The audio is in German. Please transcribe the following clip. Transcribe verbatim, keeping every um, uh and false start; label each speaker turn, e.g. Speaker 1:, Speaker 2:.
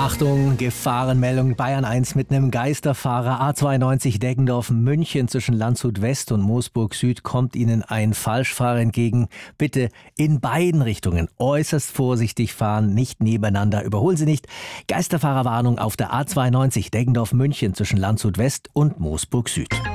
Speaker 1: Achtung, Gefahrenmeldung Bayern eins mit einem Geisterfahrer. A zweiundneunzig Deggendorf-München zwischen Landshut West und Moosburg Süd kommt Ihnen ein Falschfahrer entgegen. Bitte in beiden Richtungen äußerst vorsichtig fahren, nicht nebeneinander. Überholen Sie nicht. Geisterfahrerwarnung auf der A zweiundneunzig Deggendorf-München zwischen Landshut West und Moosburg Süd.